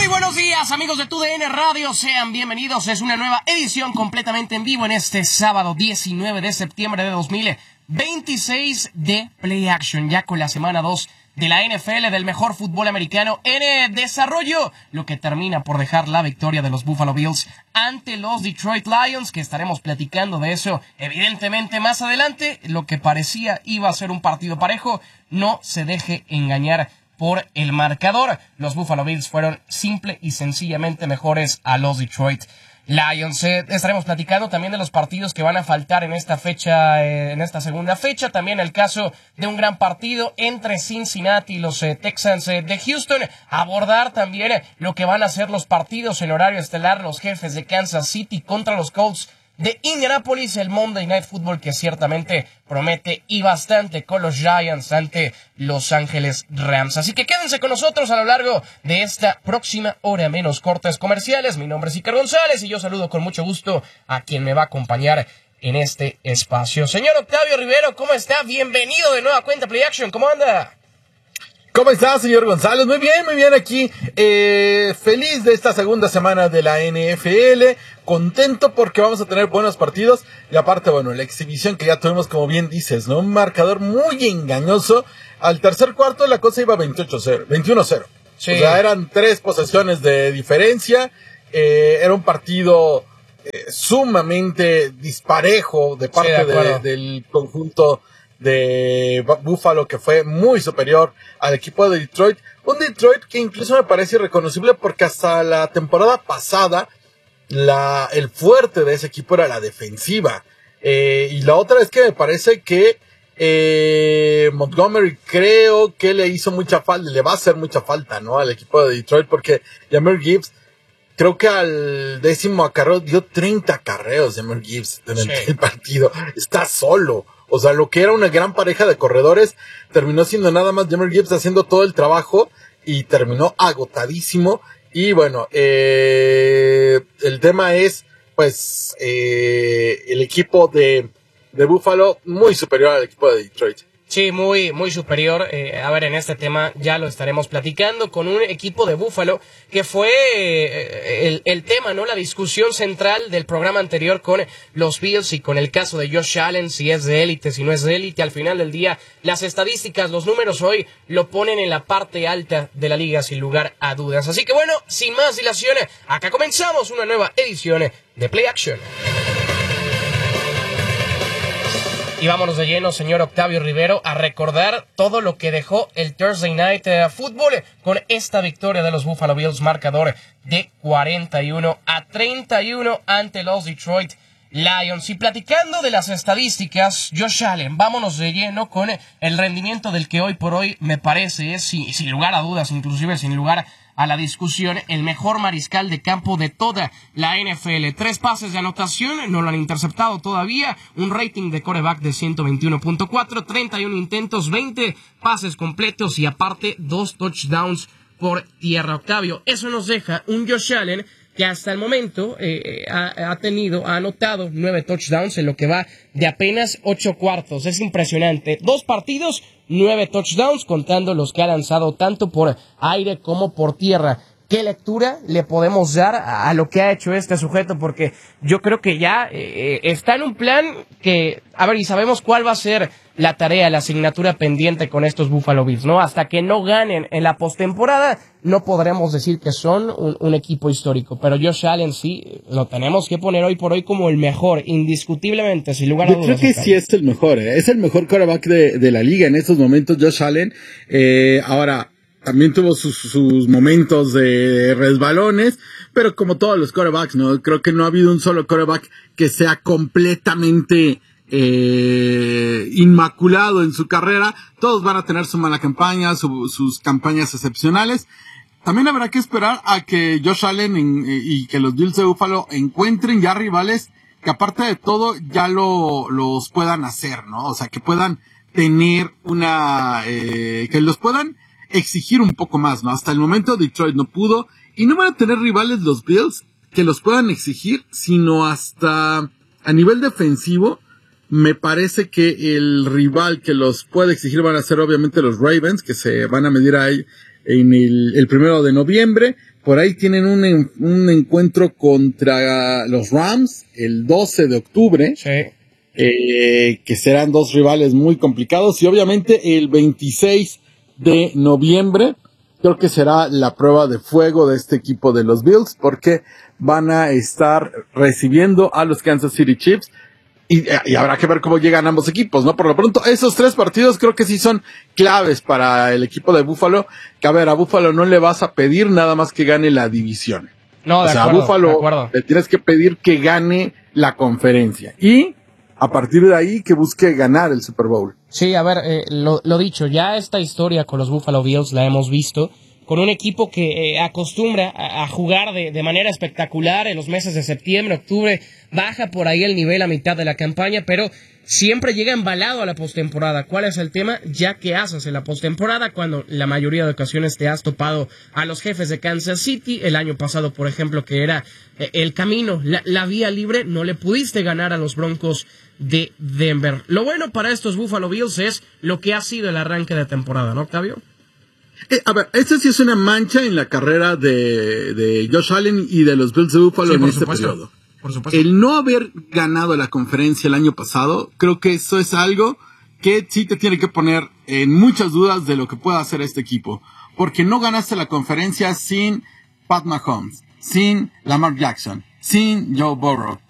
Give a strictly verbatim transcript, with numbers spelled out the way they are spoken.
Muy buenos días, amigos de T U D N Radio, sean bienvenidos. Es una nueva edición completamente en vivo en este sábado diecinueve de septiembre de dos mil veintiséis de Play Action, ya con la semana dos de la N F L, del mejor fútbol americano en desarrollo, lo que termina por dejar la victoria de los Buffalo Bills ante los Detroit Lions, que estaremos platicando de eso evidentemente más adelante. Lo que parecía iba a ser un partido parejo, no se deje engañar por el marcador. Los Buffalo Bills fueron simple y sencillamente mejores a los Detroit Lions. Eh, estaremos platicando también de los partidos que van a faltar en esta fecha, eh, en esta segunda fecha. También el caso de un gran partido entre Cincinnati y los eh, Texans eh, de Houston. Abordar también eh, lo que van a ser los partidos en horario estelar, los Jefes de Kansas City contra los Colts de Indianapolis, el Monday Night Football que ciertamente promete y bastante con los Giants ante Los Ángeles Rams. Así que quédense con nosotros a lo largo de esta próxima hora menos cortes comerciales. Mi nombre es Iker González y yo saludo con mucho gusto a quien me va a acompañar en este espacio. Señor Octavio Rivero, ¿cómo está? Bienvenido de nueva cuenta Play Action, ¿cómo anda? ¿Cómo está, señor González? Muy bien, muy bien aquí. Eh, feliz de esta segunda semana de la N F L. Contento porque vamos a tener buenos partidos. Y aparte, bueno, la exhibición que ya tuvimos, como bien dices, ¿no? Un marcador muy engañoso. Al tercer cuarto la cosa iba veintiocho cero, veintiuno cero. Sí. O sea, eran tres posesiones de diferencia. Eh, era un partido eh, sumamente disparejo de parte sí, de de, del conjunto de Buffalo, que fue muy superior al equipo de Detroit. Un Detroit que incluso me parece irreconocible porque hasta la temporada pasada la, el fuerte de ese equipo era la defensiva. Eh, y la otra es que me parece que eh, Montgomery creo que le hizo mucha falta, le va a hacer mucha falta, ¿no? Al equipo de Detroit, porque Jahmyr Gibbs creo que al décimo acarreo dio treinta acarreos Jahmyr Gibbs durante sí. el partido. Está solo. O sea, lo que era una gran pareja de corredores terminó siendo nada más Jahmyr Gibbs haciendo todo el trabajo y terminó agotadísimo. Y bueno, eh, el tema es, pues, eh, el equipo de, de Buffalo muy superior al equipo de Detroit. Sí, muy, muy superior. Eh, a ver, en este tema ya lo estaremos platicando con un equipo de Buffalo que fue eh, el, el tema, ¿no? La discusión central del programa anterior con los Bills y con el caso de Josh Allen, si es de élite, si no es de élite. Al final del día, las estadísticas, los números hoy lo ponen en la parte alta de la liga sin lugar a dudas. Así que bueno, sin más dilación, acá comenzamos una nueva edición de Play Action. Y vámonos de lleno, señor Octavio Rivero, a recordar todo lo que dejó el Thursday Night uh, Football con esta victoria de los Buffalo Bills, marcador de cuarenta y uno a treinta y uno ante los Detroit Lions. Y platicando de las estadísticas, Josh Allen, vámonos de lleno con el rendimiento del que hoy por hoy me parece es, sin, sin lugar a dudas, inclusive sin lugar a la discusión, el mejor mariscal de campo de toda la N F L. Tres pases de anotación, no lo han interceptado todavía, un rating de quarterback de ciento veintiuno punto cuatro, treinta y uno intentos, veinte pases completos y aparte dos touchdowns por tierra. Octavio, eso nos deja un Josh Allen que hasta el momento eh, ha, ha tenido, ha anotado nueve touchdowns en lo que va de apenas ocho cuartos. Es impresionante. Dos partidos, nueve touchdowns, contando los que ha lanzado tanto por aire como por tierra. ¿Qué lectura le podemos dar a, a lo que ha hecho este sujeto? Porque yo creo que ya eh, está en un plan que, a ver, y sabemos cuál va a ser la tarea, la asignatura pendiente con estos Buffalo Bills, ¿no? Hasta que no ganen en la postemporada, no podremos decir que son un, un equipo histórico. Pero Josh Allen sí, lo tenemos que poner hoy por hoy como el mejor, indiscutiblemente, sin lugar a dudas. Yo creo que sí es el mejor, ¿eh? Es el mejor quarterback de, de la liga en estos momentos, Josh Allen. Eh, ahora, también tuvo sus, sus momentos de resbalones, pero como todos los quarterbacks, ¿no? Creo que no ha habido un solo quarterback que sea completamente eh, inmaculado en su carrera. Todos van a tener su mala campaña, su, sus campañas excepcionales. También habrá que esperar a que Josh Allen en, y que los Bills de Buffalo encuentren ya rivales que aparte de todo ya lo, los puedan hacer, ¿no? O sea, que puedan tener una, eh, que los puedan exigir un poco más, ¿no? Hasta el momento Detroit no pudo, y no van a tener rivales los Bills que los puedan exigir, sino hasta a nivel defensivo. Me parece que el rival que los puede exigir van a ser obviamente los Ravens, que se van a medir a, en el, el primero de noviembre. Por ahí tienen un, un encuentro contra los Rams el doce de octubre. Sí. Eh, que serán dos rivales muy complicados. Y obviamente el veintiséis de noviembre creo que será la prueba de fuego de este equipo de los Bills, porque van a estar recibiendo a los Kansas City Chiefs. Y, y habrá que ver cómo llegan ambos equipos, ¿no? Por lo pronto, esos tres partidos creo que sí son claves para el equipo de Buffalo. Que a ver, a Buffalo no le vas a pedir nada más que gane la división. No, de o sea, acuerdo, a Buffalo de acuerdo. le tienes que pedir que gane la conferencia. Y a partir de ahí que busque ganar el Super Bowl. Sí, a ver, eh, lo, lo dicho, ya esta historia con los Buffalo Bills la hemos visto. Con un equipo que eh, acostumbra a, a jugar de, de manera espectacular en los meses de septiembre, octubre, baja por ahí el nivel a mitad de la campaña, pero siempre llega embalado a la postemporada. ¿Cuál es el tema? Ya que haces en la postemporada cuando la mayoría de ocasiones te has topado a los Jefes de Kansas City. El año pasado, por ejemplo, que era eh, el camino, la, la vía libre, no le pudiste ganar a los Broncos de Denver. Lo bueno para estos Buffalo Bills es lo que ha sido el arranque de temporada, ¿no, Octavio? Eh, a ver, esta sí es una mancha en la carrera de, de Josh Allen y de los Bills de Buffalo Sí, en por este supuesto, periodo. por supuesto. El no haber ganado la conferencia el año pasado, creo que eso es algo que sí te tiene que poner en muchas dudas de lo que pueda hacer este equipo. Porque no ganaste la conferencia sin Pat Mahomes, sin Lamar Jackson, sin Joe Burrow.